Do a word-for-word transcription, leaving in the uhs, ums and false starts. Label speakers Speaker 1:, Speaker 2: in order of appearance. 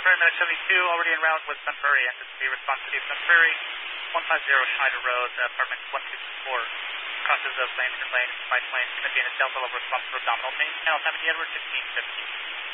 Speaker 1: Sun Prairie, minute seventy-two, already en route with Sun Prairie, S S B response to Sun Prairie, one five zero Schneider Road, uh, apartment one two four, crosses of lane for lane, right lane, Indiana Delta, level response for abdominal pain, channel seventy, Edward fifteen fifty.